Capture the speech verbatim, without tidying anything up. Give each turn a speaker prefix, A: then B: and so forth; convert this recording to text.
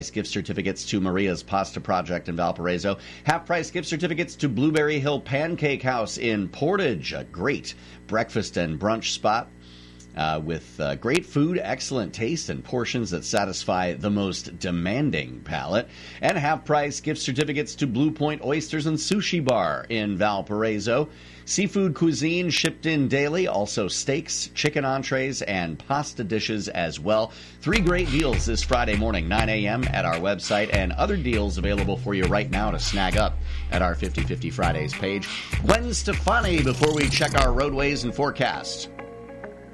A: gift certificates to Maria's Pasta Project in Valparaiso. Half-price gift certificates to Blueberry Hill Pancake House in Portage, a great breakfast and brunch spot uh, with uh, great food, excellent taste, and portions that satisfy the most demanding palate. And half-price gift certificates to Blue Point Oysters and Sushi Bar in Valparaiso. Seafood cuisine shipped in daily, also steaks, chicken entrees, and pasta dishes as well. Three great deals this Friday morning, nine a.m. at our website, and other deals available for you right now to snag up at our fifty fifty Fridays page. Gwen Stefani before we check our roadways and forecast.